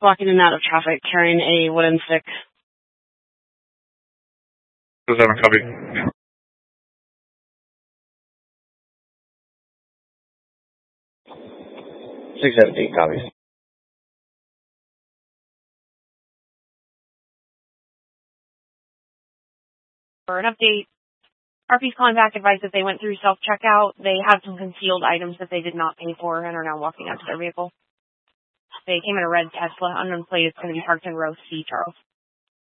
walking in and out of traffic carrying a wooden stick. 7 copy. 617 copies. For an update, RP's calling back advised that they went through self-checkout. They had some concealed items that they did not pay for and are now walking out to their vehicle. They came in a red Tesla, unknown plate. It's going to be parked in row C, Charles.